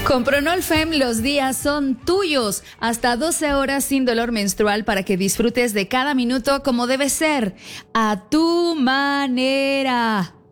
Con Pronolfem los días son tuyos, hasta 12 horas sin dolor menstrual para que disfrutes de cada minuto como debe ser, a tu manera.